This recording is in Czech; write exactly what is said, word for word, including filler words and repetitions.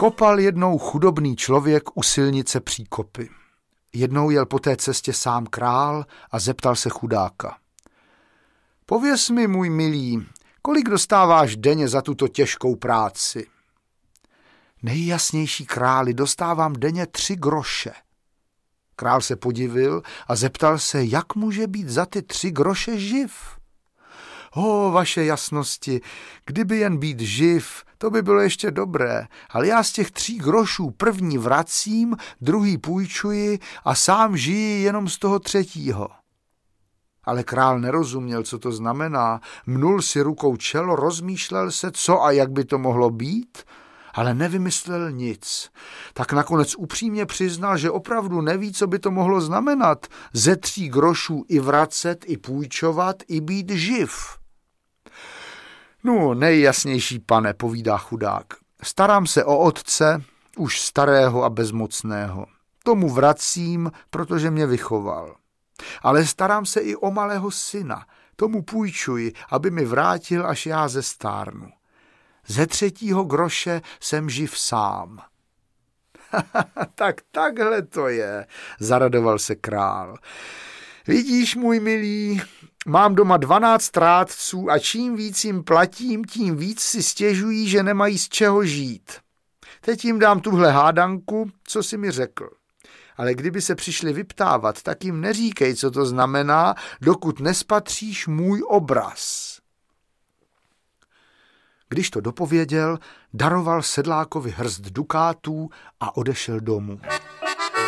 Kopal jednou chudobný člověk u silnice příkopy. Jednou jel po té cestě sám král a zeptal se chudáka. Pověz mi, můj milý, kolik dostáváš denně za tuto těžkou práci? Nejjasnější králi, dostávám denně tři groše. Král se podivil a zeptal se, jak může být za ty tři groše živ. O, vaše jasnosti, kdyby jen být živ, to by bylo ještě dobré, ale já z těch tří grošů první vracím, druhý půjčuji a sám žiji jenom z toho třetího. Ale král nerozuměl, co to znamená, mnul si rukou čelo, rozmýšlel se, co a jak by to mohlo být, ale nevymyslel nic. Tak nakonec upřímně přiznal, že opravdu neví, co by to mohlo znamenat, ze tří grošů i vracet, i půjčovat, i být živ. No, nejjasnější, pane, povídá chudák. Starám se o otce, už starého a bezmocného. Tomu vracím, protože mě vychoval. Ale starám se i o malého syna. Tomu půjčuji, aby mi vrátil, až já zestárnu. Ze třetího groše jsem živ sám. Tak takhle to je, zaradoval se král. Vidíš, můj milý, mám doma dvanáct rádců a čím víc jim platím, tím víc si stěžují, že nemají z čeho žít. Teď jim dám tuhle hádanku, co jsi mi řekl. Ale kdyby se přišli vyptávat, tak jim neříkej, co to znamená, dokud nespatříš můj obraz. Když to dopověděl, daroval sedlákovi hrst dukátů a odešel domů.